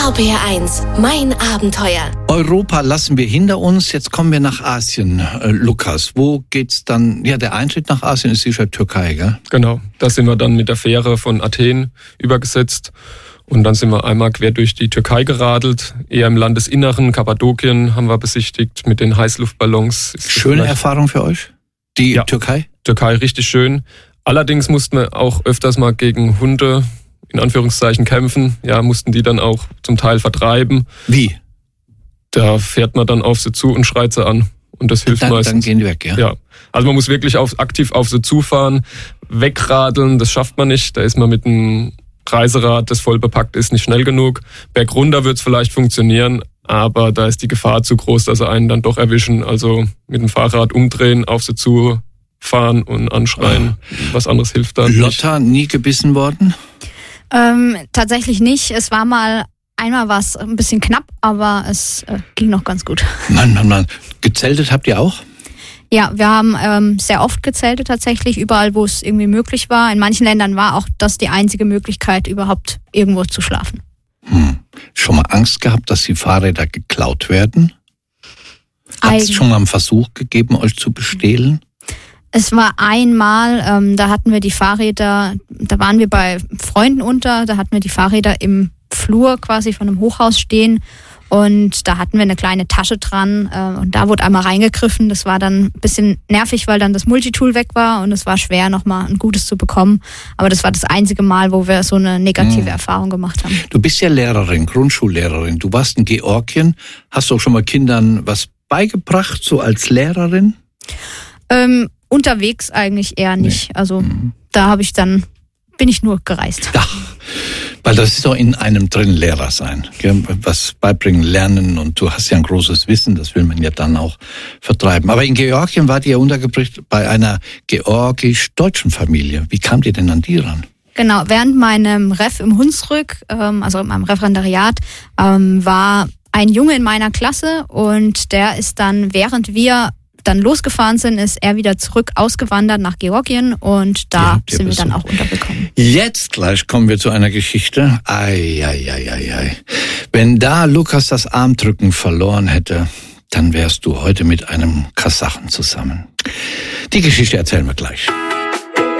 RPR1, mein Abenteuer. Europa lassen wir hinter uns, jetzt kommen wir nach Asien. Lukas, wo geht's dann? Ja, der Eintritt nach Asien ist sicher Türkei, gell? Genau, da sind wir dann mit der Fähre von Athen übergesetzt. Und dann sind wir einmal quer durch die Türkei geradelt, eher im Landesinneren. Kappadokien haben wir besichtigt mit den Heißluftballons. Schöne Erfahrung für euch? Die Türkei? Türkei, richtig schön. Allerdings mussten wir auch öfters mal gegen Hunde, in Anführungszeichen, kämpfen. Ja, mussten die dann auch zum Teil vertreiben. Wie? Da fährt man dann auf sie zu und schreit sie an. Und das hilft meistens. Dann gehen die weg, ja? Ja. Also man muss wirklich aktiv auf sie zufahren, wegradeln, das schafft man nicht. Da ist man mit einem Reiserad, das voll bepackt ist, nicht schnell genug. Bergunter wird es vielleicht funktionieren, aber da ist die Gefahr zu groß, dass sie einen dann doch erwischen. Also mit dem Fahrrad umdrehen, auf sie zufahren und anschreien. Was anderes hilft dann Lotta, nie gebissen worden? Tatsächlich nicht. Es war mal, einmal war es ein bisschen knapp, aber es ging noch ganz gut. Mann. Gezeltet habt ihr auch? Ja, wir haben sehr oft gezeltet tatsächlich, überall, wo es irgendwie möglich war. In manchen Ländern war auch das die einzige Möglichkeit, überhaupt irgendwo zu schlafen. Schon mal Angst gehabt, dass die Fahrräder geklaut werden? Hat es schon mal einen Versuch gegeben, euch zu bestehlen? Es war einmal, da hatten wir die Fahrräder, da waren wir bei Freunden unter, da hatten wir die Fahrräder im Flur quasi von einem Hochhaus stehen. Und da hatten wir eine kleine Tasche dran und da wurde einmal reingegriffen. Das war dann ein bisschen nervig, weil dann das Multitool weg war und es war schwer, nochmal ein gutes zu bekommen. Aber das war das einzige Mal, wo wir so eine negative Erfahrung gemacht haben. Du bist ja Lehrerin, Grundschullehrerin. Du warst in Georgien. Hast du auch schon mal Kindern was beigebracht, so als Lehrerin? Unterwegs eigentlich eher nicht. Also da bin ich nur gereist. Ja. Weil das ist doch in einem drin, Lehrer sein. Was beibringen, lernen, und du hast ja ein großes Wissen, das will man ja dann auch vertreiben. Aber in Georgien wart ihr untergebracht bei einer georgisch-deutschen Familie. Wie kamt ihr denn an die ran? Genau, während meinem Ref im Hunsrück, also in meinem Referendariat, war ein Junge in meiner Klasse und der ist dann, während wir dann losgefahren sind, ist er wieder zurück ausgewandert nach Georgien und da sind wir dann auch untergekommen. Jetzt gleich kommen wir zu einer Geschichte. Wenn da Lukas das Armdrücken verloren hätte, dann wärst du heute mit einem Kasachen zusammen. Die Geschichte erzählen wir gleich.